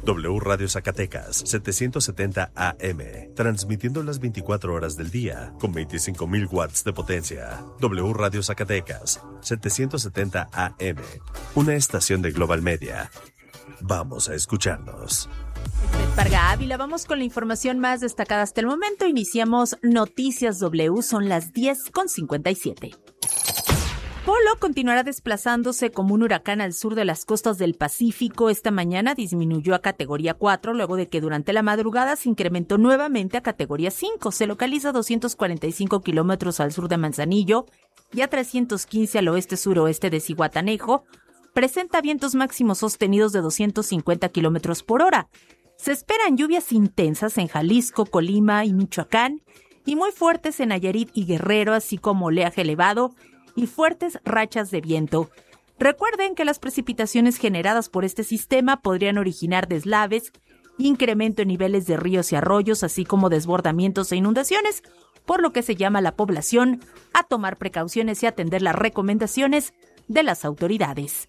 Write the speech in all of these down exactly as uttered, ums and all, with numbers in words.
W Radio Zacatecas, setecientos setenta A M, transmitiendo las veinticuatro horas del día, con veinticinco mil watts de potencia. W Radio Zacatecas, setecientos setenta A M, una estación de Global Media. Vamos a escucharnos. Parga Ávila, vamos con la información más destacada hasta el momento. Iniciamos Noticias W, son las diez con cincuenta y siete. Polo continuará desplazándose como un huracán al sur de las costas del Pacífico. Esta mañana disminuyó a categoría cuatro, luego de que durante la madrugada se incrementó nuevamente a categoría cinco. Se localiza a doscientos cuarenta y cinco kilómetros al sur de Manzanillo y a trescientos quince al oeste-suroeste de Zihuatanejo. Presenta vientos máximos sostenidos de doscientos cincuenta kilómetros por hora. Se esperan lluvias intensas en Jalisco, Colima y Michoacán, y muy fuertes en Nayarit y Guerrero, así como oleaje elevado y fuertes rachas de viento. Recuerden que las precipitaciones generadas por este sistema podrían originar deslaves, incremento en niveles de ríos y arroyos, así como desbordamientos e inundaciones, por lo que se llama a la población a tomar precauciones y atender las recomendaciones de las autoridades.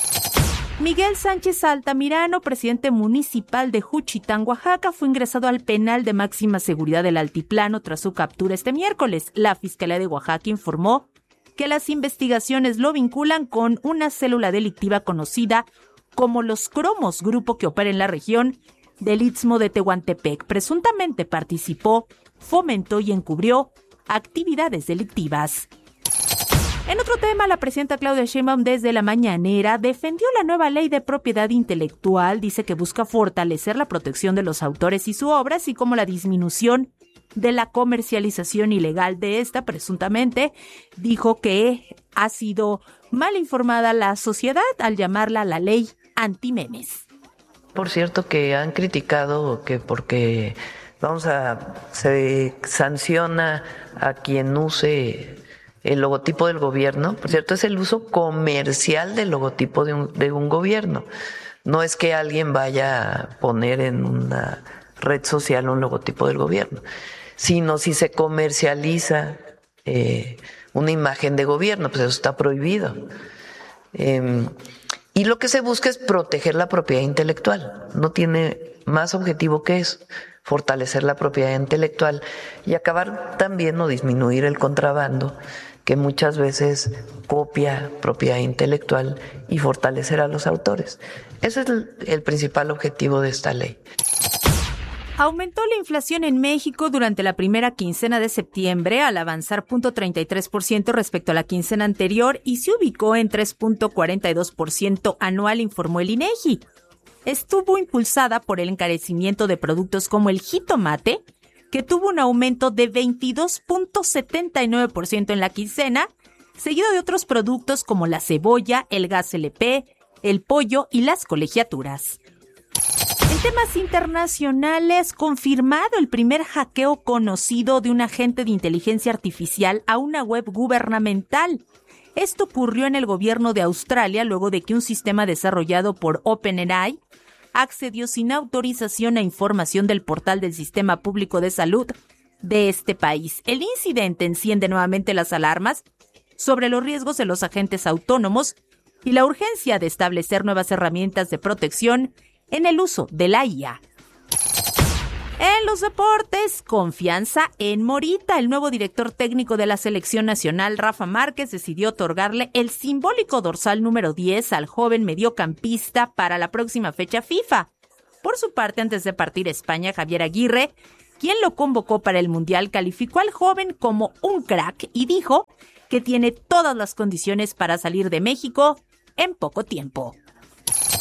Miguel Sánchez Altamirano, presidente municipal de Juchitán, Oaxaca, fue ingresado al penal de máxima seguridad del Altiplano tras su captura este miércoles. La Fiscalía de Oaxaca informó que las investigaciones lo vinculan con una célula delictiva conocida como los Cromos, grupo que opera en la región del Istmo de Tehuantepec. Presuntamente participó, fomentó y encubrió actividades delictivas. En otro tema, la presidenta Claudia Sheinbaum desde la mañanera defendió la nueva ley de propiedad intelectual. Dice que busca fortalecer la protección de los autores y su obra, así como la disminución de la comercialización ilegal de esta. Presuntamente dijo que ha sido mal informada la sociedad al llamarla la ley anti-memes. Por cierto, que han criticado que porque vamos a se sanciona a quien use el logotipo del gobierno. Por cierto, es el uso comercial del logotipo de un, de un gobierno. No es que alguien vaya a poner en una red social un logotipo del gobierno, sino si se comercializa eh, una imagen de gobierno, pues eso está prohibido. Eh, y lo que se busca es proteger la propiedad intelectual. No tiene más objetivo que eso, fortalecer la propiedad intelectual y acabar también o disminuir el contrabando, que muchas veces copia propiedad intelectual, y fortalecer a los autores. Ese es el, el principal objetivo de esta ley. Aumentó la inflación en México durante la primera quincena de septiembre al avanzar cero punto treinta y tres por ciento respecto a la quincena anterior y se ubicó en tres punto cuarenta y dos por ciento anual, informó el INEGI. Estuvo impulsada por el encarecimiento de productos como el jitomate, que tuvo un aumento de veintidós punto setenta y nueve por ciento en la quincena, seguido de otros productos como la cebolla, el gas L P, el pollo y las colegiaturas. En temas internacionales, confirmado el primer hackeo conocido de un agente de inteligencia artificial a una web gubernamental. Esto ocurrió en el gobierno de Australia luego de que un sistema desarrollado por OpenAI accedió sin autorización a información del portal del Sistema Público de Salud de este país. El incidente enciende nuevamente las alarmas sobre los riesgos de los agentes autónomos y la urgencia de establecer nuevas herramientas de protección en el uso de la I A. En los deportes, confianza en Morita. El nuevo director técnico de la selección nacional, Rafa Márquez, decidió otorgarle el simbólico dorsal número diez al joven mediocampista para la próxima fecha FIFA. Por su parte, antes de partir a España, Javier Aguirre, quien lo convocó para el Mundial, calificó al joven como un crack y dijo que tiene todas las condiciones para salir de México en poco tiempo.